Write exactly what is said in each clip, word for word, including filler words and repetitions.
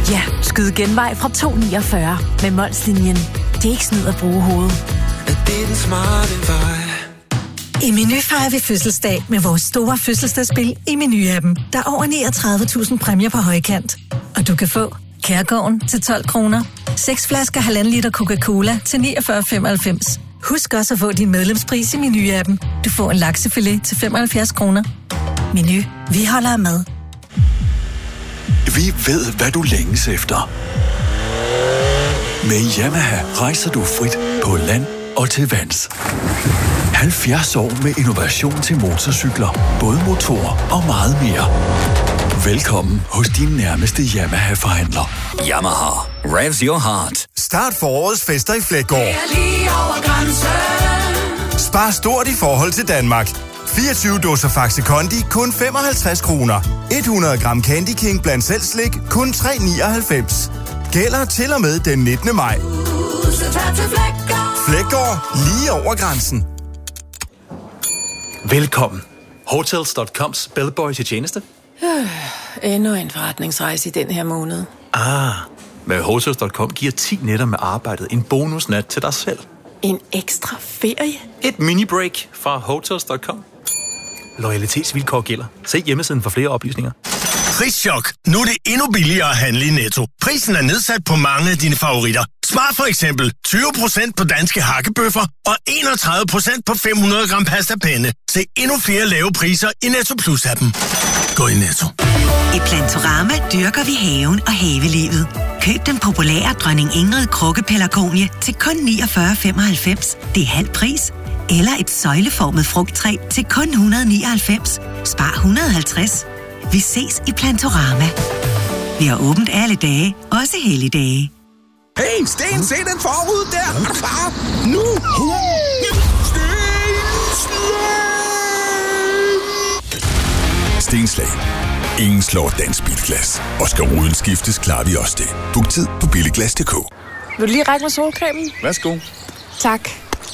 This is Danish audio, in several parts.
Ja, skyd genvej fra to komma niogfyrre med Molslinjen. Det er ikke snyd at bruge hovedet. I Meny fejrer vi fødselsdag med vores store fødselsdagsspil i Meny-appen. Der er over niogtredive tusind præmier på højkant. Og du kan få Kærgården til tolv kroner, seks flasker halvanden liter Coca-Cola til niogfyrre femoghalvfems. Husk også at få din medlemspris i Meny-appen. Du får en laksefilet til femoghalvfjerds kroner. Meny, vi holder med. Vi ved, hvad du længes efter. Med Yamaha rejser du frit på land og til vands. halvfjerds år med innovation til motorcykler, både motor og meget mere. Velkommen hos din nærmeste Yamaha-forhandler. Yamaha. Revs your heart. Start forårets fester i Fleggaard. Spar stort i forhold til Danmark. fireogtyve dåser Faxe Kondi kun femoghalvtreds kroner. hundrede gram Candy King blandt selv slik kun tre nioghalvfems. Gælder til og med den nittende maj. Fleggaard, lige over grænsen. Velkommen. Hotels punktum coms bellboy til tjeneste. Øh, endnu en forretningsrejse i den her måned. Ah, med Hotels punktum com giver ti nætter med arbejdet en bonusnat til dig selv. En ekstra ferie? Et mini-break fra Hotels punktum com. Loyalitetsvilkår gælder. Se hjemmesiden for flere oplysninger. Prischok. Nu er det endnu billigere at handle i Netto. Prisen er nedsat på mange af dine favoritter. Spar for eksempel tyve procent på danske hakkebøffer og enogtredive procent på fem hundrede gram pasta penne. Se endnu flere lave priser i Netto Plus-appen. Gå i Netto. I Plantorama dyrker vi haven og havelivet. Køb den populære Dronning Ingrid krukkepelargonie til kun niogfyrre femoghalvfems. Det er halv pris. Eller et søjleformet frugttræ til kun et hundrede nioghalvfems. Spar et hundrede og halvtreds. Vi ses i Plantorama. Vi har åbent alle dage, også helligdage. Hey, Sten, se den forud der! Er du klar? Nu! Stenslag. Ingen slår dansk bilglas. Og skal ruden skiftes, klarer vi også det. Book tid på billiglas punktum d k. Vil du lige række mig solcremen? Værsgo. Tak.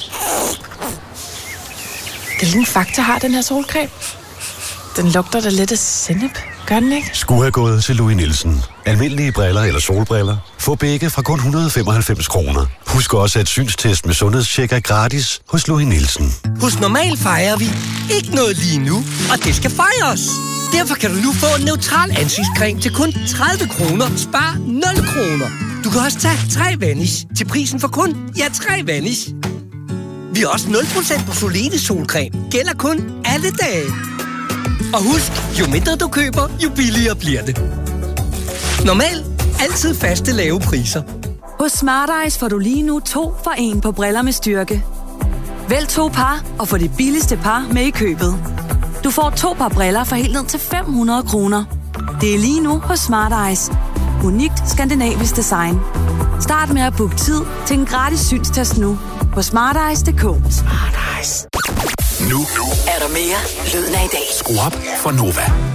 Hvilken faktor har den her solcreme? Den lugter da lidt af sennep. Gør den ikke? Skulle have gået til Louis Nielsen. Almindelige briller eller solbriller. Få begge fra kun et hundrede og femoghalvfems kroner. Husk også, at synstest med sundhedstjek er gratis hos Louis Nielsen. Hos Normal fejrer vi ikke noget lige nu, og det skal fejres. Derfor kan du nu få en neutral ansigtscreme til kun tredive kroner. Spar nul kroner. Du kan også tage tre Vanish til prisen for kun, ja, tre Vanish. Vi har også nul procent på Solene solcreme. Gælder kun alle dage. Og husk, jo mindre du køber, jo billigere bliver det. Normal. Altid faste lave priser. Hos Smart Eyes får du lige nu to for en på briller med styrke. Vælg to par og få det billigste par med i købet. Du får to par briller for helt ned til fem hundrede kroner. Det er lige nu hos Smart Eyes. Unikt skandinavisk design. Start med at booke tid til en gratis synstest nu på smarteyes punktum d k. Nu, nu Er der mere Lyden af i dag? skru op for Nova.